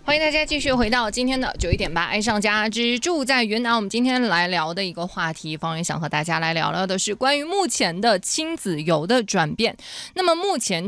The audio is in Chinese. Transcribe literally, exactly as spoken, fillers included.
欢迎大家继续回到今天的九一点八爱上家之住在云南。我们今天来聊的一个话题，方也想和大家来聊聊的是关于目前的亲子游的转变。那么目前